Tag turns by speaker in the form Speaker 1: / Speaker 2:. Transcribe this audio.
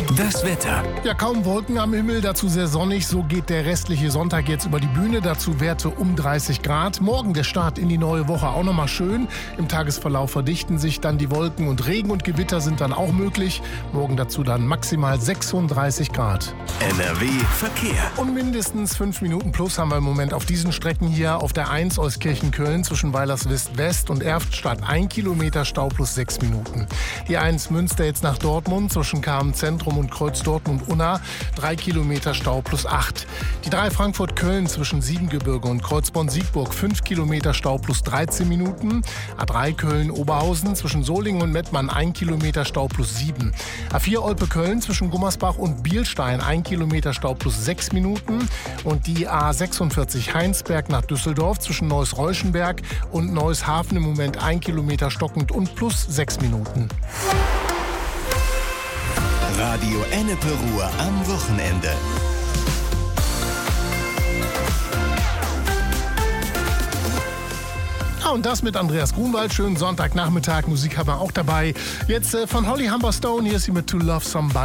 Speaker 1: Das Wetter.
Speaker 2: Ja, kaum Wolken am Himmel, dazu sehr sonnig. So geht der restliche Sonntag jetzt über die Bühne. Dazu Werte um 30 Grad. Morgen der Start in die neue Woche auch nochmal schön. Im Tagesverlauf verdichten sich dann die Wolken und Regen und Gewitter sind dann auch möglich. Morgen dazu dann maximal 36 Grad.
Speaker 1: NRW Verkehr.
Speaker 2: Und mindestens 5 Minuten plus haben wir im Moment auf diesen Strecken hier. Auf der 1 Euskirchen-Köln zwischen Weilerswist West und Erftstadt 1 Kilometer Stau plus 6 Minuten. Die 1 Münster jetzt nach Dortmund zwischen Kamen Zentrum und Kreuz Dortmund-Unna 3 Kilometer Stau plus 8. Die 3 Frankfurt-Köln zwischen Siebengebirge und Kreuzborn-Siegburg 5 Kilometer Stau plus 13 Minuten. A3 Köln-Oberhausen zwischen Solingen und Mettmann 1 Kilometer Stau plus 7. A4 Olpe-Köln zwischen Gummersbach und Bielstein 1 Kilometer Stau plus 6 Minuten. Und die A46 Heinsberg nach Düsseldorf zwischen Neuss-Reuschenberg und Neuss-Hafen im Moment 1 Kilometer stockend und plus 6 Minuten.
Speaker 1: Radio Ennepe Ruhr am Wochenende.
Speaker 2: Ja, und das mit Andreas Grunwald. Schönen Sonntagnachmittag. Musik haben wir auch dabei. Jetzt von Holly Humberstone. Hier ist sie mit To Love Somebody.